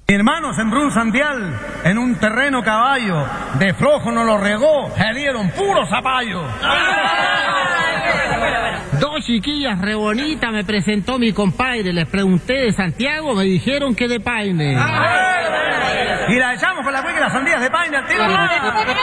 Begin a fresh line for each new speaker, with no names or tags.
Mi hermano sembró un sandial en un terreno caballo, de flojo no lo regó, se dieron puro zapallo.
Dos chiquillas re bonitas me presentó mi compadre, les pregunté de Santiago, me dijeron que de Paine.
Y la echamos con la cueca y las sandías de Paine al tiro.